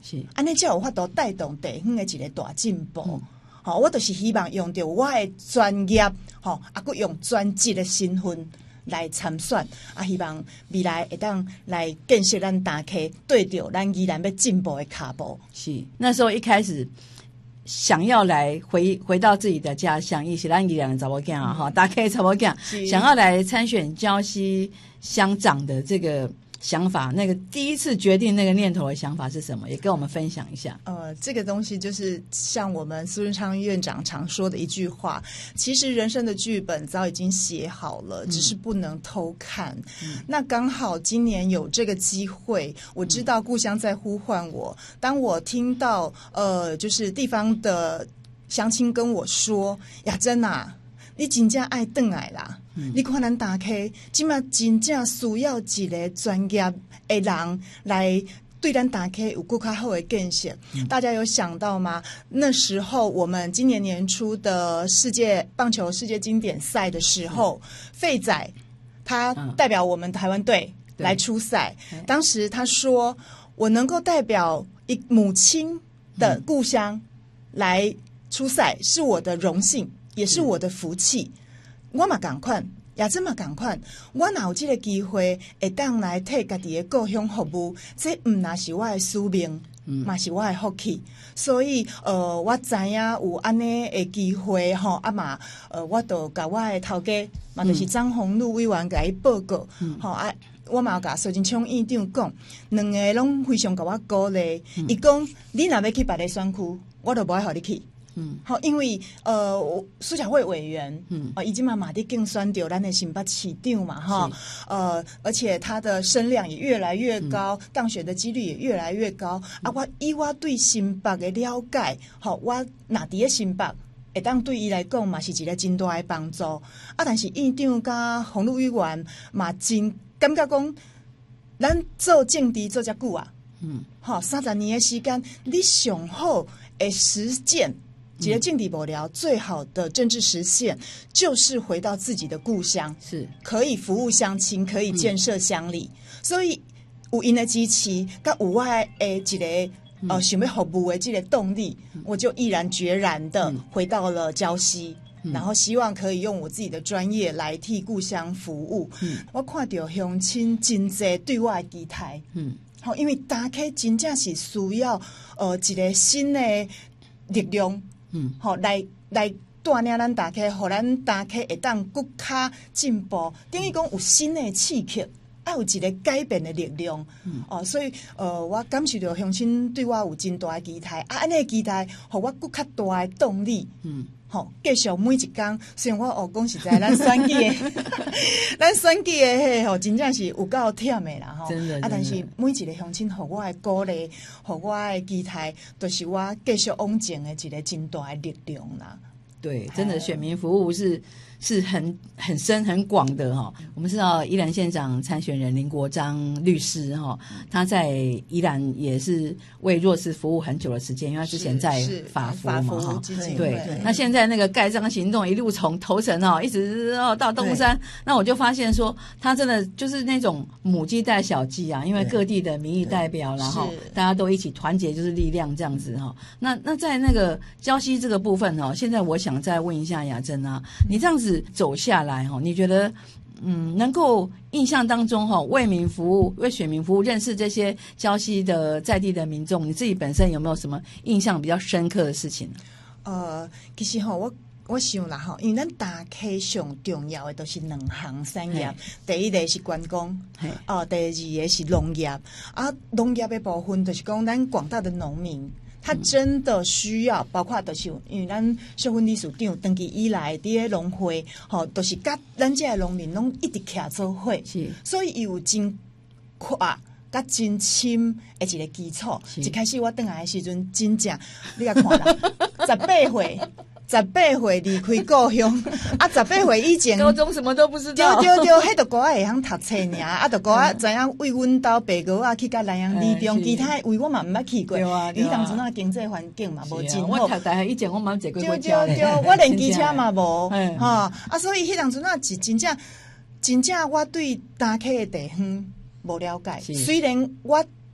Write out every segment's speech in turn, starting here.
是安尼才有法度带动地方的一个大进步。我就是希望用到我的专业，还用专职的身份来参选，希望未来会当来建设咱大溪，对着咱宜兰要进步的脚步。 是那时候一开始想要来回到自己的家乡，一起咱宜兰的查某囝啊，哈，大溪查某囝，想要来参选礁溪乡长的这个想法，那个第一次决定那个念头的想法是什么？也跟我们分享一下。 这个东西就是像我们苏贞昌院长常说的一句话，其实人生的剧本早已经写好了，只是不能偷看。那刚好今年有这个机会，我知道故乡在呼唤我。当我听到就是地方的乡亲跟我说：“雅珍啊，你真正爱回来啦！你看咱大溪，今嘛真正需要一个专业的人来对咱大溪有更好的建设。大家有想到吗？那时候我们今年年初的棒球世界经典赛的时候，费仔他代表我们台湾队来出赛。当时他说：“我能够代表母亲的故乡来出赛，是我的荣幸。”也是我的福气，我嘛同款，也真嘛同款。我哪有这个机会会当来替家己的故乡服务，这唔那是我的使命，嘛是我的福气。所以我知影有安尼的机会吼，嘛我就甲我的头家，嘛就是张宏禄委员甲伊报告，我嘛甲苏贞昌院长讲，两个拢非常甲我鼓励。伊讲你若要去别个选区，我就无爱互你去。因为苏巧慧委员，已经嘛伫竞选到咱的新北市长嘛，而且他的声量也越来越高，当选的几率也越来越高。我对新北的了解，我若伫咧新北，会当对伊来讲嘛是一个真大的帮助。但是院长甲洪禄委员嘛真感觉讲，咱做政治做遮久啊，30年的时间，你上好的实践。一个政治幕僚最好的政治实现，就是回到自己的故乡， 是可以服务乡亲，可以建设乡里。所以有因的支持，甲有我的一个想要服务的这个动力，我就毅然决然的回到了礁溪，然后希望可以用我自己的专业来替故乡服务。我看到乡亲真侪对我的期待，因为大溪真正是需要一个新的力量。来带领咱大溪，互咱大溪会当更加进步，等于讲有新的刺激，有一个改变的力量。所以我感受到乡亲对我有真大的期待，安尼期待，互我更较大的动力。继续每一天，虽然我讲实在，咱选举的，咱选举的真正是有够忝的啦， 真的。 但是每一个乡亲互我的鼓励，互我的期待，都是我继续往前的一个真大的力量啦。 对，真的选民服务是很深很广的哈。我们知道宜兰县长参选人林国章律师哈，他在宜兰也是为弱势服务很久的时间，因为他之前在法服嘛哈。对，那现在那个盖章行动一路从头城一直到东山，那我就发现说他真的就是那种母鸡带小鸡啊，因为各地的民意代表，然后大家都一起团结就是力量这样子哈。那在那个礁溪这个部分现在我想再问一下雅珍啊，你这样子走下来你觉得能够印象当中为民服务、为选民服务，认识这些礁溪的在地的民众，你自己本身有没有什么印象比较深刻的事情？ 其实我想啦因为咱大溪上重要的都是两项产业，第一个是观光，第二个是农业。农业的部分就是讲咱广大的农民。他真的需要，包括就是因为咱社会理事长登记以来伫个农会，都是甲咱这农民拢一直徛做伙，所以有真阔甲真深的一个基础。一开始我回来的时阵，真正你看啦，18岁离开故乡，18岁以前高中什么都不知道， 对，迄都个会晓读册尔，都个知影为阮兜爸哥去甲南洋理中，其他为我嘛毋捌去过，伊当初经济环境嘛无真好。 我读大学以前我嘛坐过火车对，我连机车嘛无，所以迄当初是真正我对大溪的地方无了解，虽然我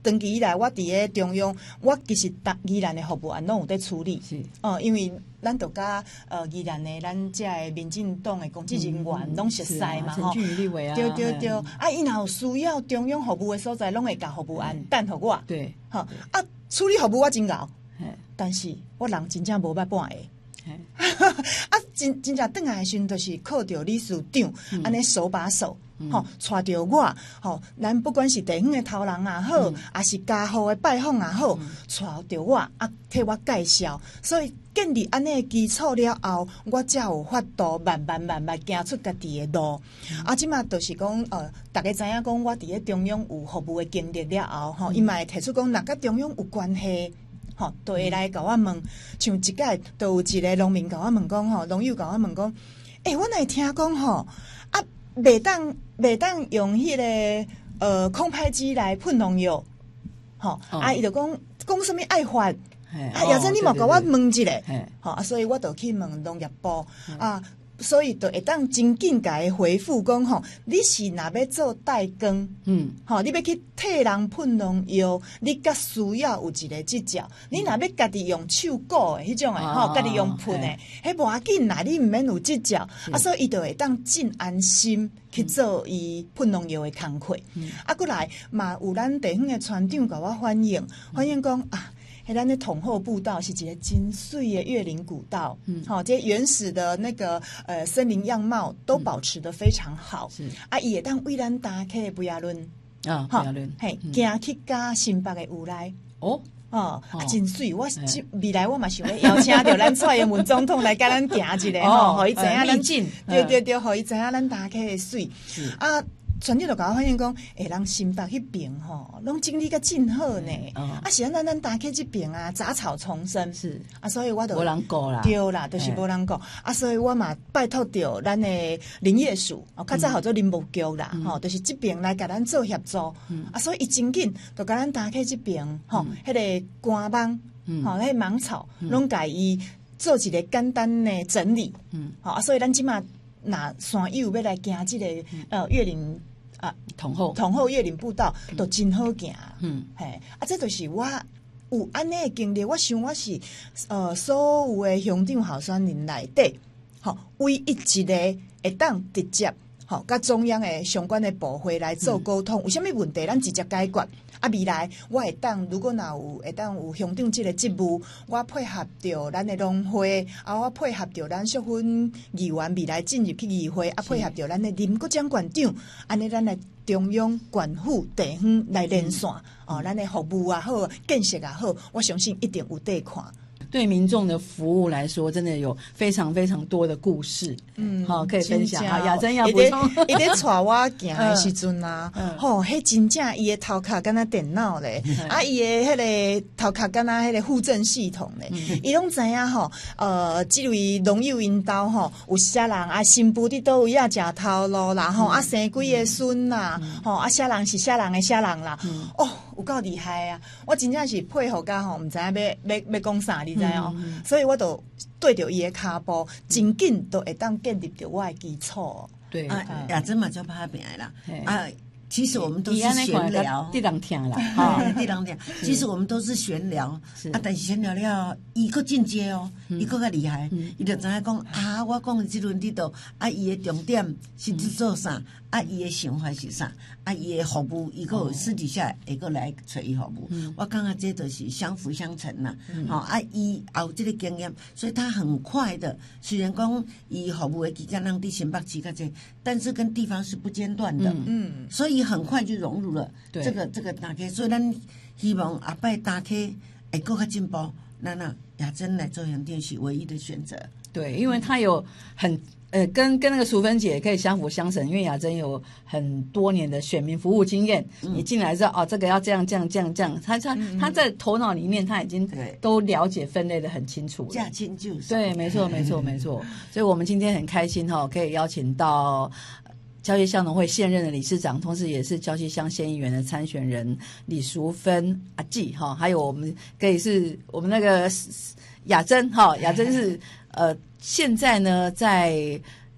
长期以来，我伫咧中央，我其实宜兰的服务案拢有在处理。 是因为咱都甲宜兰的咱遮的民进党的公职人员拢熟悉嘛， 陈俊宇立委啊， 对对对，啊，伊若有需要中央服务的所在，拢会甲服务案等互我。 对， 啊，处理服务我真够，但是我人真正无捌半个。啊，真正转来的时阵，就是靠着理事长安尼手把手，带着我，咱不管是地方的头人也好，还是家户的拜访也好，带着我替我介绍，所以建立安尼的基础了后，我才有法度慢慢行出家己的路。即马就是讲，大家知影讲，我伫咧中央有服务的经历了后，伊嘛会提出讲，若甲中央有关系。都会来甲我问，像一届都有一个农民甲我问讲，农友甲我问讲，我哪会听讲袂当用迄个空拍机来喷农药，伊就讲什么爱发，也真你莫甲我问一下，所以我就去问农业部所以就会当真紧甲伊回复讲你是若要做代工，你要去替人喷农药，你甲需要有一个执照。你若要家己用手鼓的迄种的，家己用喷的，迄无要紧啦，你毋免有执照，所以伊就会当真安心去做伊喷农药的工课。过来嘛有咱地方的村长甲我反映讲咱的统后步道是一个真水的越岭古道，这些原始的那个森林样貌都保持得非常好。是伊会当为咱打开不亚伦不亚伦， 行去甲新北的有来真水！我未来我嘛想要邀请到咱蔡英文总统来甲咱行一个互伊知影咱对，互伊知影咱打开的水村长就甲我反映讲，人新北迄边拢整理甲真好呢。是咱打开这边杂草丛生，是所以我就无人顾啦， 对啦，就是无人顾所以我嘛拜托着咱的林业署，较早叫做林务局啦，就是这边来甲咱做协助。所以伊真紧就甲咱打开这边，迄个官网，迄个芒草，拢甲伊做一个简单的整理。所以咱即马那山友要来行这个越岭。 统后越岭步道都真好行，这就是我有安尼的经历。我想我是所有的乡长候选人内底，唯一一个会当直接甲中央的相关的部会来做沟通，有啥物问题咱直接解决。未来我会当，如果会当有乡长这个职务，我配合着咱的农会，我配合着咱淑芬议员未来进入去议会，配合着咱的林国章县长，安尼咱来中央、县府、地方来连线，咱的服务也好，建设也好，我相信一定有得看。 对民众的服务来说，真的有非常非常多的故事，可以分享。雅珍要补充， 伊咧带我行的时阵迄真正伊的头壳敢若电脑咧，伊的迄个头壳敢若迄个户政系统咧，伊拢知影即位农友因兜有啥人新妇伫倒位食头路啦生几个孙啦，啥人是啥人的啥人啦，有够厉害啊！我真正是佩服甲毋知影要讲啥你。所以我就对着伊的脚步，真紧都会当建立着我的基础。 对雅珍嘛就拍拼啦其实我们都是闲聊， 地人听啦， 地人听。其实我们都是闲聊，但是闲聊了，伊佫进阶伊佫较厉害，伊就知影讲我讲即轮伫倒伊的重点是伫做啥，伊的想法是啥，伊的服务，伊佫私底下会佫来找伊服务。我感觉这就是相辅相成啦。伊也有这个经验，所以他很快的，虽然讲伊服务的期间让伫新北市较济，但是跟地方是不间断的。所以很快就融入了这个打开，所以咱希望下摆打开会更加进步。那雅珍来做乡长是唯一的选择。 对，因为他有很跟那个淑芬姐可以相辅相成，因为雅珍有很多年的选民服务经验，你进来之后这个要这样，他在头脑里面他已经都了解分类的很清楚了， 驾轻就熟。 对，没错。所以我们今天很开心可以邀请到礁溪乡农会现任的理事长，同时也是礁溪乡县议员的参选人李淑芬阿季还有我们可以是我们那个雅珍雅珍是现在呢在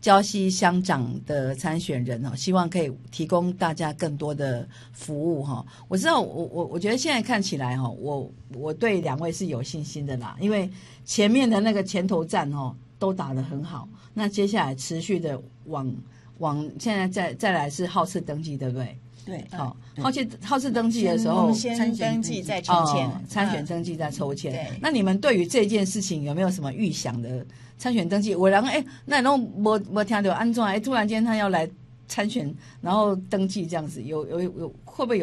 礁溪乡长的参选人希望可以提供大家更多的服务我知道我觉得现在看起来我对两位是有信心的啦，因为前面的那个前头战都打得很好，那接下来持续的往现在再来是号次登记，对不对？ 对， 好，号次登记的时候， 先登记再抽签， 参选登记再抽签。 对， 那你们对于这件事情有没有什么预想的？参选登记，我然后那种没听到安怎突然间他要来参选，然后登记这样子，有会不会